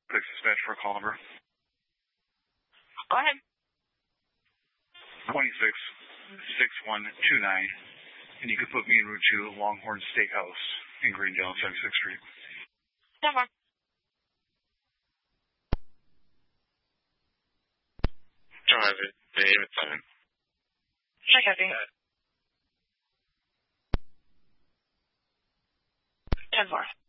Quick dispatch for a call number. Go ahead. 266129. And you could put me en route to Longhorn Steakhouse in Greendale, 76th Street. Never. Don't have it. Name and time. Check heavy. 10-4.